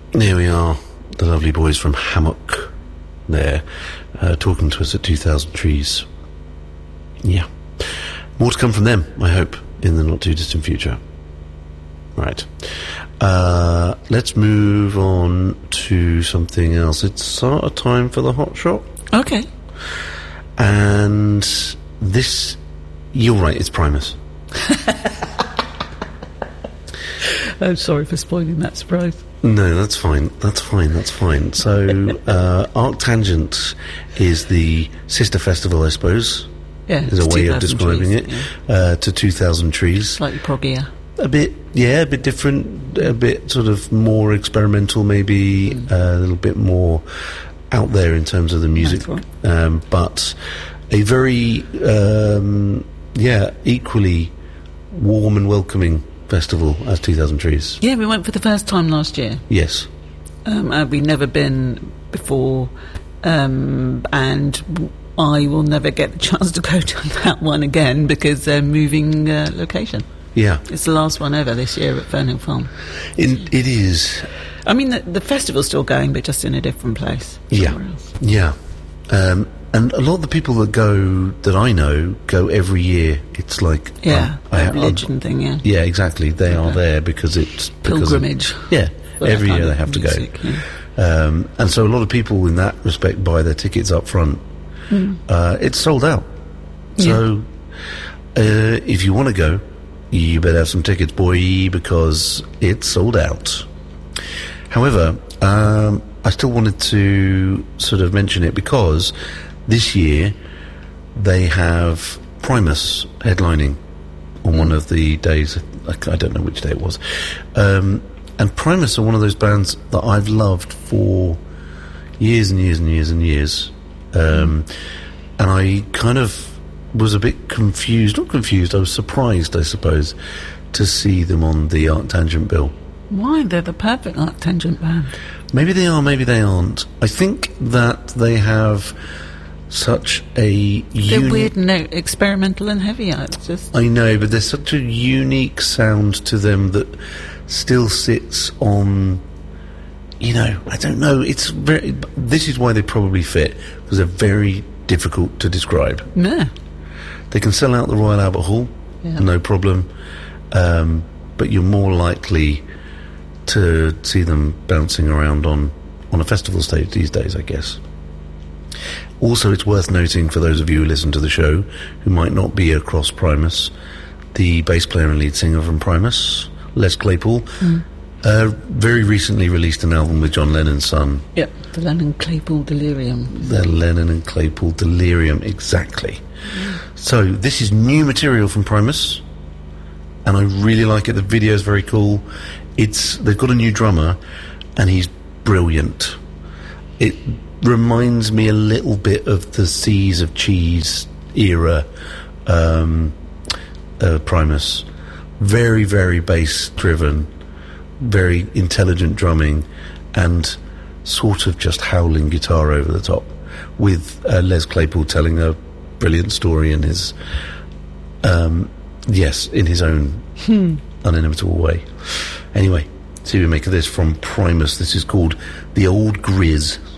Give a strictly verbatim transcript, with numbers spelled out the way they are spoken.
Here we are, the lovely boys from Hammock there, uh, talking to us at two thousand Trees. Yeah. More to come from them, I hope, in the not-too-distant future. Right. Uh, let's move on to something else. It's sort of time for the hot shot. Okay. And this... You're right, it's Primus. I'm sorry for spoiling that surprise. No, that's fine. That's fine. That's fine. So, uh, Arctangent is the sister festival, I suppose. Yeah, is a way of describing trees, it. Yeah. Uh, to two thousand Trees. Slightly proggier. A bit, yeah, a bit different. A bit sort of more experimental, maybe. Mm. Uh, a little bit more out there in terms of the music. Right. Um, but a very, um, yeah, equally warm and welcoming festival as two thousand Trees. Yeah, we went for the first time last year. Yes. Um, and we'd never been before, um, and I will never get the chance to go to that one again because they're moving uh, location. Yeah. It's the last one ever this year at Fernhill Farm. It, it is. I mean, the, the festival's still going, but just in a different place. Yeah. Else. Yeah. Um, and a lot of the people that go, that I know, go every year. It's like... Yeah, um, a I, religion I, thing, yeah. Yeah, exactly. They okay. are there because it's... Because Pilgrimage. Of, yeah, every year they have music, to go. Yeah. Um, and so a lot of people in that respect buy their tickets up front. Mm. Uh, it's sold out. So yeah. uh, if you want to go, you better have some tickets, boy, because it's sold out. However, um, I still wanted to sort of mention it because this year they have Primus headlining on one of the days. I, I don't know which day it was. Um, and Primus are one of those bands that I've loved for years and years and years and years. Um, and I kind of was a bit confused, not confused, I was surprised, I suppose, to see them on the Arctangent bill. Why? They're the perfect Arctangent band. Maybe they are, maybe they aren't. I think that they have such a... They're uni- weird and experimental and heavy. It's just... I know, but there's such a unique sound to them that still sits on... You know, I don't know. It's very. This is why they probably fit, because they're very difficult to describe. Yeah. They can sell out the Royal Albert Hall, yeah. no problem. Um, but you're more likely to see them bouncing around on, on a festival stage these days, I guess. Also, it's worth noting for those of you who listen to the show who might not be across Primus, the bass player and lead singer from Primus, Les Claypool. Mm. Uh, very recently released an album with John Lennon's son. Yep, the Lennon Claypool Delirium. The Lennon and Claypool Delirium, exactly. Mm. So this is new material from Primus, and I really like it. The video is very cool. It's they've got a new drummer, and he's brilliant. It reminds me a little bit of the Seas of Cheese era um, uh, Primus. Very, very bass driven. Very intelligent drumming and sort of just howling guitar over the top, with uh, Les Claypool telling a brilliant story in his um, yes in his own hmm. unimitable way. Anyway, see what we make of this from Primus. This is called The Old Grizz.